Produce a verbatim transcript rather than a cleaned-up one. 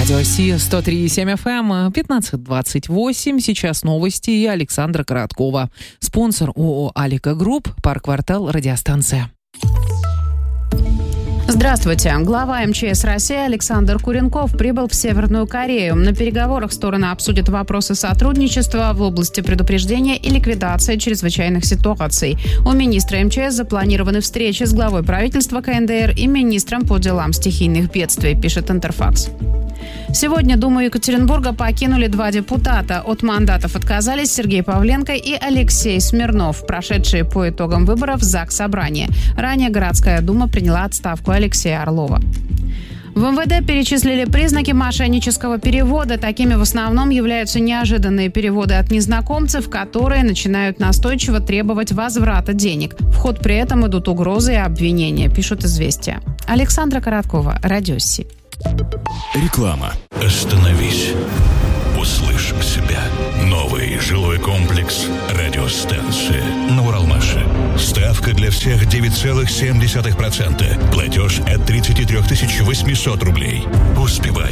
Радио Си сто три и семь эф эм, пятнадцать двадцать восемь. Сейчас новости и Александра Короткова. Спонсор ООО «Алика Групп», парк-квартал, радиостанция. Здравствуйте. Глава эм че эс России Александр Куренков прибыл в Северную Корею. На переговорах стороны обсудят вопросы сотрудничества в области предупреждения и ликвидации чрезвычайных ситуаций. У министра эм че эс запланированы встречи с главой правительства ка эн дэ эр и министром по делам стихийных бедствий, пишет Интерфакс. Сегодня Думу Екатеринбурга покинули два депутата. От мандатов отказались Сергей Павленко и Алексей Смирнов, прошедшие по итогам выборов в Заксобрание. Ранее городская дума приняла отставку Алексея Орлова. В эм вэ дэ перечислили признаки мошеннического перевода. Такими в основном являются неожиданные переводы от незнакомцев, которые начинают настойчиво требовать возврата денег. В ход при этом идут угрозы и обвинения, пишут «Известия». Александра Короткова, Радио Си. Реклама. Остановись. Услышь себя. Новый жилой комплекс «Радиостанция» на Уралмаше. Ставка для всех девять целых семь десятых процента. Платеж от тридцать три тысячи восемьсот рублей. Успевай.